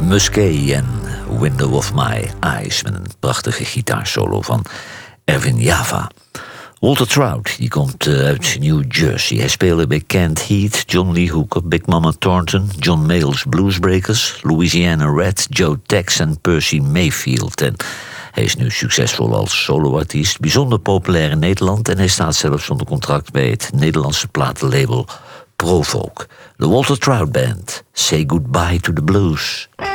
Musquet en Window of My Eyes, met een prachtige gitaarsolo van Erwin Java. Walter Trout, die komt uit New Jersey. Hij speelde bij Kent Heath, John Lee Hooker, Big Mama Thornton, John Mayall's Bluesbreakers, Louisiana Red, Joe Tex en Percy Mayfield. En hij is nu succesvol als soloartiest, bijzonder populair in Nederland, en hij staat zelfs onder contract bij het Nederlandse platenlabel Provoke. De Walter Trout Band, Say Goodbye to the Blues.